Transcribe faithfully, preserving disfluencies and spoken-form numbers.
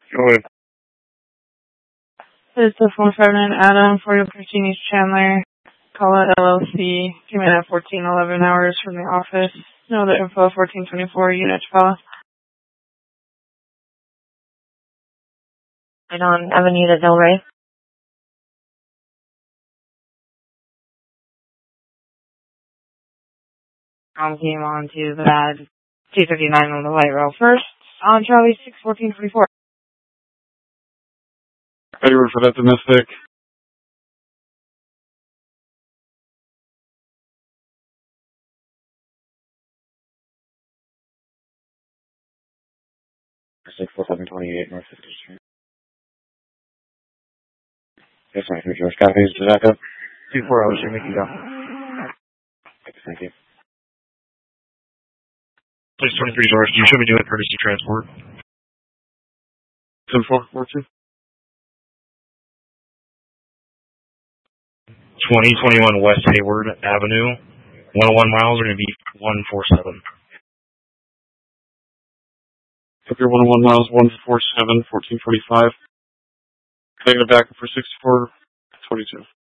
Go ahead. It's the four five nine Adam, forty fifteen East Chandler. Call it L L C. Came in at fourteen eleven hours from the office. No other info, fourteen twenty-four, unit file. And on Avenida Del Rey. Um, came on to the bad two fifty-nine on the light rail first. On Charlie six fourteen twenty-four. Ready for that domestic? six four seven twenty-eight North fiftieth Street. Yes, ma'am. George copies to back up. two four zero, should make you go. Thank you. Place twenty-three, George. You should be doing courtesy transport. ten four four two. twenty twenty-one West Hayward Avenue. one oh one miles are going to be one forty-seven. Took your one oh one miles, one forty-seven, fourteen forty-five. Taking it back for six four twenty-two.